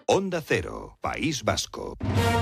Onda Cero, País Vasco.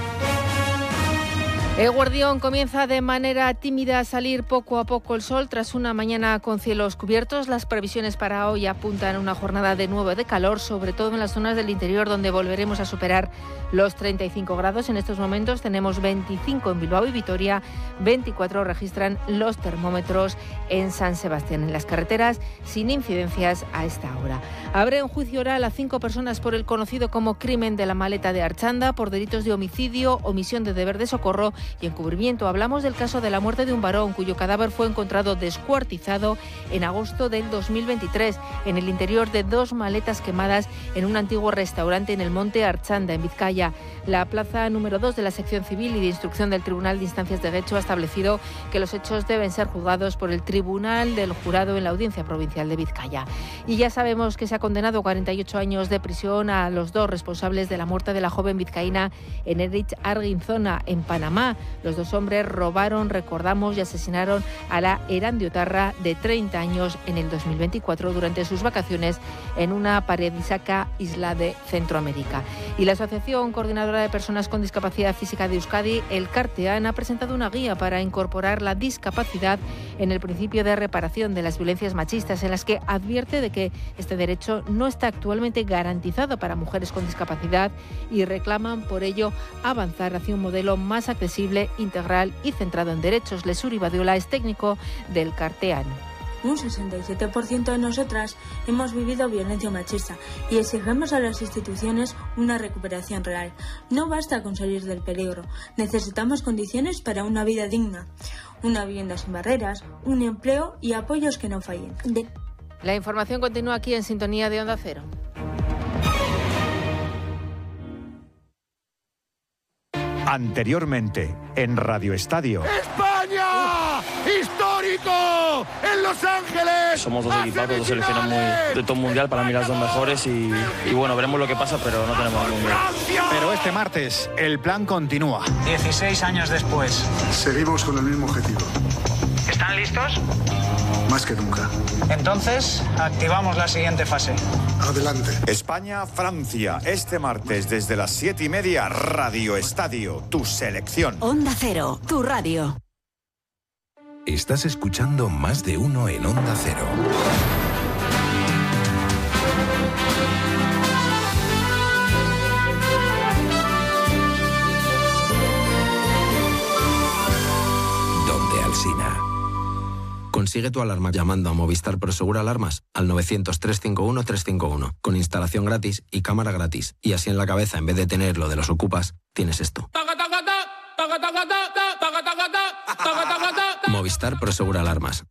Eguardión comienza de manera tímida a salir poco a poco el sol tras una mañana con cielos cubiertos. Las previsiones para hoy apuntan a una jornada de nuevo de calor, sobre todo en las zonas del interior donde volveremos a superar los 35 grados. En estos momentos tenemos 25 en Bilbao y Vitoria, 24 registran los termómetros en San Sebastián. En las carreteras sin incidencias a esta hora. Abre en juicio oral a 5 personas por el conocido como crimen de la maleta de Archanda por delitos de homicidio, omisión de deber de socorro y encubrimiento. Hablamos del caso de la muerte de un varón cuyo cadáver fue encontrado descuartizado en agosto del 2023 en el interior de 2 maletas quemadas en un antiguo restaurante en el monte Archanda, en Vizcaya. La plaza número 2 de la sección civil y de instrucción del Tribunal de Instancias de Guecho ha establecido que los hechos deben ser juzgados por el Tribunal del Jurado en la Audiencia Provincial de Vizcaya. Y ya sabemos que se ha condenado a 48 años de prisión a los 2 responsables de la muerte de la joven vizcaína Enerich Arginzona en Panamá. Los 2 hombres robaron, recordamos, y asesinaron a la herandiotarra de 30 años en el 2024 durante sus vacaciones en una paradisíaca isla de Centroamérica. Y la Asociación Coordinadora de Personas con Discapacidad Física de Euskadi, el CARTEAN, ha presentado una guía para incorporar la discapacidad en el principio de reparación de las violencias machistas, en las que advierte de que este derecho no está actualmente garantizado para mujeres con discapacidad y reclaman por ello avanzar hacia un modelo más accesible, integral y centrado en derechos. Lesuri Badiola es técnico del CARTEAN. Un 67% de nosotras hemos vivido violencia machista y exigimos a las instituciones una recuperación real. No basta con salir del peligro, necesitamos condiciones para una vida digna, una vivienda sin barreras, un empleo y apoyos que no fallen. La información continúa aquí en sintonía de Onda Cero. Anteriormente, en Radio Estadio. ¡España! ¡Histórico! ¡En Los Ángeles! Somos 2 equipos, 2 selecciones de top mundial, para mí las 2 mejores y bueno, veremos lo que pasa, pero no tenemos ningún miedo. Pero este martes, el plan continúa. 16 años después. Seguimos con el mismo objetivo. ¿Están listos? Más que nunca. Entonces, activamos la siguiente fase. Adelante. España-Francia, este martes desde las 7:30, Radio Estadio, tu selección. Onda Cero, tu radio. Estás escuchando Más de Uno en Onda Cero. Donde Alsina. Consigue tu alarma llamando a Movistar Prosegur Alarmas al 900-351-351, con instalación gratis y cámara gratis. Y así en la cabeza, en vez de tener lo de los ocupas, tienes esto. Movistar Prosegur Alarmas.